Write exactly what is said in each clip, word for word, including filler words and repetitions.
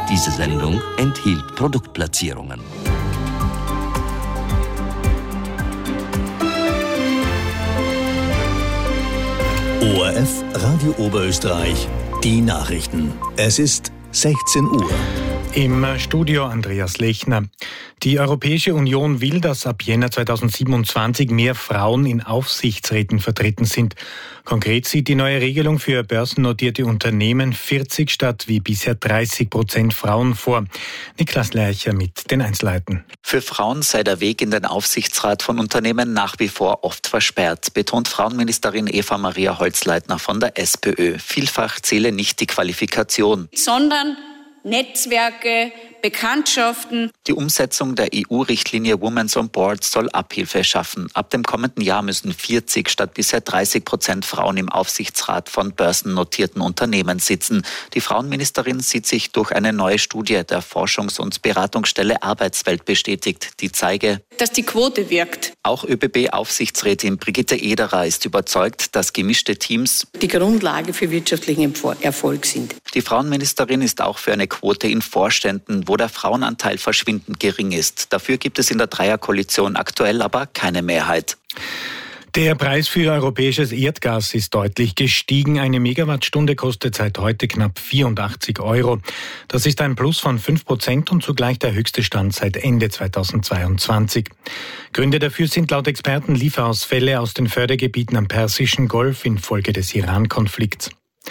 Diese Sendung enthielt Produktplatzierungen. O R F Radio Oberösterreich, die Nachrichten. Es ist sechzehn Uhr. Im Studio Andreas Lechner. Die Europäische Union will, dass ab Jänner zweitausendsiebenundzwanzig mehr Frauen in Aufsichtsräten vertreten sind. Konkret sieht die neue Regelung für börsennotierte Unternehmen vierzig statt wie bisher dreißig Prozent Frauen vor. Niklas Lercher mit den Einzelheiten. Für Frauen sei der Weg in den Aufsichtsrat von Unternehmen nach wie vor oft versperrt, betont Frauenministerin Eva Maria Holzleitner von der SPÖ. Vielfach zähle nicht die Qualifikation, sondern Netzwerke, Bekanntschaften. Die Umsetzung der E U-Richtlinie Women on Board soll Abhilfe schaffen. Ab dem kommenden Jahr müssen vierzig statt bisher dreißig Prozent Frauen im Aufsichtsrat von börsennotierten Unternehmen sitzen. Die Frauenministerin sieht sich durch eine neue Studie der Forschungs- und Beratungsstelle Arbeitswelt bestätigt, die zeige, dass die Quote wirkt. Auch ÖBB-Aufsichtsrätin Brigitte Ederer ist überzeugt, dass gemischte Teams die Grundlage für wirtschaftlichen Erfolg sind. Die Frauenministerin ist auch für eine Quote in Vorständen, wo der Frauenanteil verschwindend gering ist. Dafür gibt es in der Dreierkoalition aktuell aber keine Mehrheit. Der Preis für europäisches Erdgas ist deutlich gestiegen. Eine Megawattstunde kostet seit heute knapp vierundachtzig Euro. Das ist ein Plus von fünf Prozent und zugleich der höchste Stand seit Ende zweitausendzweiundzwanzig. Gründe dafür sind laut Experten Lieferausfälle aus den Fördergebieten am Persischen Golf infolge des Iran-Konflikts.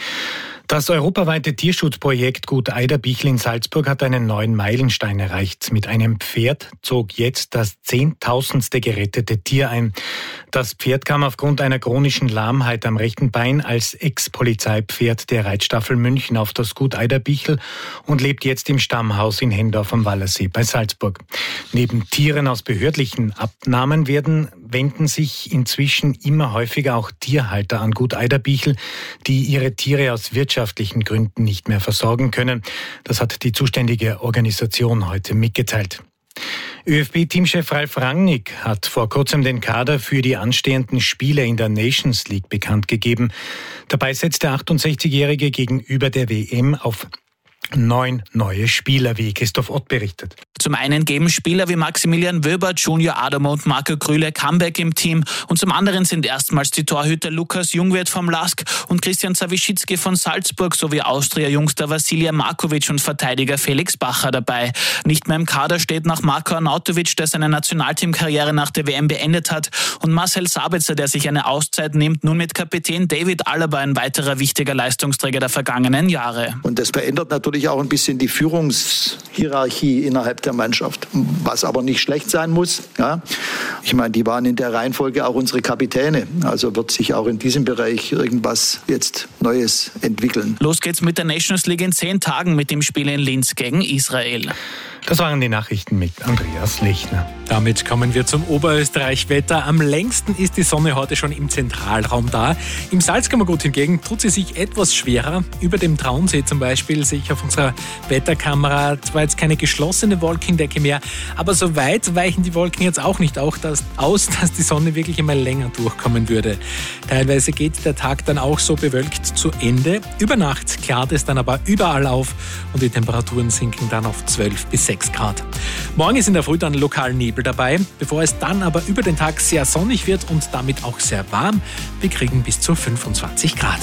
Das europaweite Tierschutzprojekt Gut Eiderbichl in Salzburg hat einen neuen Meilenstein erreicht. Mit einem Pferd zog jetzt das zehntausendste gerettete Tier ein. Das Pferd kam aufgrund einer chronischen Lahmheit am rechten Bein als Ex-Polizeipferd der Reitstaffel München auf das Gut Eiderbichl und lebt jetzt im Stammhaus in Hendorf am Wallersee bei Salzburg. Neben Tieren aus behördlichen Abnahmen werden, wenden sich inzwischen immer häufiger auch Tierhalter an Gut Eiderbichl, die ihre Tiere aus wirtschaftlichen Gründen nicht mehr versorgen können. Das hat die zuständige Organisation heute mitgeteilt. ÖFB-Teamchef Ralf Rangnick hat vor kurzem den Kader für die anstehenden Spiele in der Nations League bekannt gegeben. Dabei setzt der achtundsechzigjährige gegenüber der W M auf neun neue Spieler, wie Christoph Ott berichtet. Zum einen geben Spieler wie Maximilian Wöber, Junior Adamo und Marco Krühle Comeback im Team und zum anderen sind erstmals die Torhüter Lukas Jungwirth vom Lask und Christian Zawischitzky von Salzburg sowie Austria-Jungster Vasilija Markovic und Verteidiger Felix Bacher dabei. Nicht mehr im Kader steht nach Marko Arnautovic, der seine Nationalteamkarriere nach der W M beendet hat, und Marcel Sabitzer, der sich eine Auszeit nimmt, nun mit Kapitän David Alaba, ein weiterer wichtiger Leistungsträger der vergangenen Jahre. Und das verändert natürlich auch ein bisschen die Führungshierarchie innerhalb der Mannschaft, was aber nicht schlecht sein muss. Ja. Ich meine, die waren in der Reihenfolge auch unsere Kapitäne. Also wird sich auch in diesem Bereich irgendwas jetzt Neues entwickeln. Los geht's mit der Nations League in zehn Tagen mit dem Spiel in Linz gegen Israel. Das waren die Nachrichten mit Andreas Lechner. Damit kommen wir zum Oberösterreich-Wetter. Am längsten ist die Sonne heute schon im Zentralraum da. Im Salzkammergut hingegen tut sie sich etwas schwerer. Über dem Traunsee zum Beispiel sehe ich auf unserer Wetterkamera zwar jetzt keine geschlossene Wolkendecke mehr, aber so weit weichen die Wolken jetzt auch nicht aus, dass die Sonne wirklich einmal länger durchkommen würde. Teilweise geht der Tag dann auch so bewölkt zu Ende. Über Nacht klart es dann aber überall auf und die Temperaturen sinken dann auf zwölf bis sechs Grad. Morgen ist in der Früh dann lokal Nebel dabei, bevor es dann aber über den Tag sehr sonnig wird und damit auch sehr warm. Wir kriegen bis zu fünfundzwanzig Grad.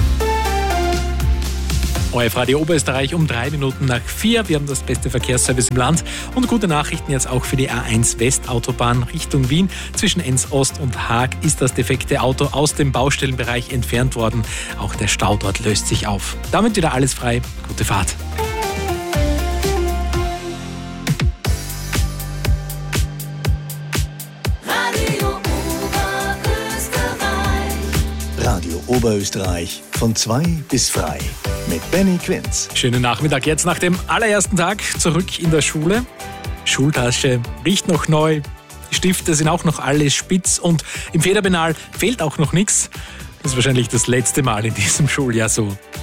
O R F Radio Oberösterreich um drei Minuten nach vier. Wir haben das beste Verkehrsservice im Land und gute Nachrichten jetzt auch für die A eins Westautobahn Richtung Wien. Zwischen Enns Ost und Haag ist das defekte Auto aus dem Baustellenbereich entfernt worden. Auch der Stau dort löst sich auf. Damit wieder alles frei. Gute Fahrt. Radio Oberösterreich von zwei bis frei mit Benny Quinz. Schönen Nachmittag jetzt nach dem allerersten Tag zurück in der Schule. Schultasche riecht noch neu, die Stifte sind auch noch alle spitz und im Federpenal fehlt auch noch nichts. Das ist wahrscheinlich das letzte Mal in diesem Schuljahr so.